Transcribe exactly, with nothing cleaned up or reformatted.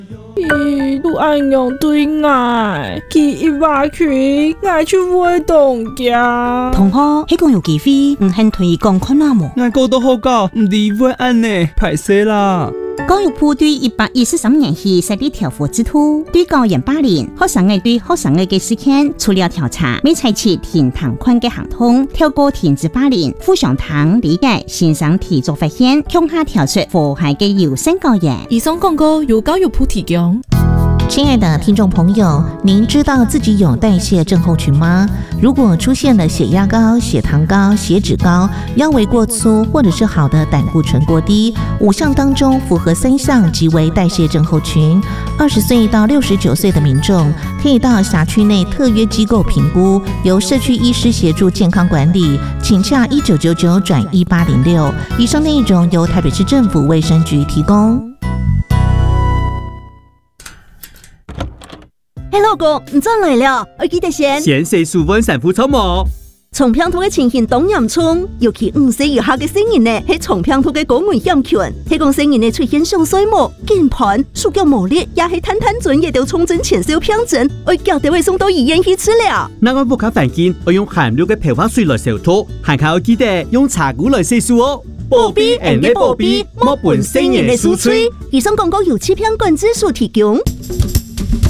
伊都安样对爱，佢一挖佢，爱就会动家。 同学，迄讲有机会，唔肯同伊讲看哪么？ 我讲都好教，唔理会安呢，歹势啦。 教育部对一百一十三年起设立调佛制度，对教员霸凌学生嘅对学生嘅嘅事件，除了调查，未采取停堂款嘅行动，透过停止霸凌、互相堂理解、欣赏提出发现，向下调出祸害嘅优先教员。 以上广告由教育部提供。 亲爱的听众朋友，您知道自己有代谢症候群吗？如果出现了血压高、血糖高、血脂高、腰围过粗，或者是好的胆固醇过低，五项当中符合三项即为代谢症候群。二十岁到六十九岁的民众可以到辖区内特约机构评估，由社区医师协助健康管理，请洽一九九九转一八零六。以上内容由台北市政府卫生局提供。 嘿，老公，你转来了，我记得先。 先生舒温sản婦草模。 重病兔嘅情形當嚴重，尤其五歲以下嘅成人呢，係重病兔嘅高危險群。係講成人呢出現上水膜、鍵盤、手腳無力，也係攤攤轉，亦都重症前兆病症，我叫佢哋送到醫院去治療。 那我不卡反見，我用含氯嘅漂發水來消毒，還靠記得用茶壺來洗漱哦。保庇人嘅保庇，莫本成人嘅輸吹。 以上廣告由欺騙管制所提供。